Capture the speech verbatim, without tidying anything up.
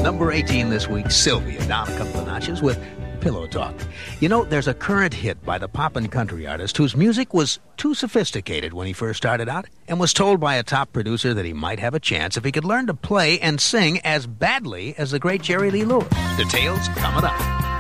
Number eighteen this week, Sylvia, down a couple of notches with Pillow Talk. You know, there's a current hit by the pop and country artist whose music was too sophisticated when he first started out and was told by a top producer that he might have a chance if he could learn to play and sing as badly as the great Jerry Lee Lewis. Details coming up.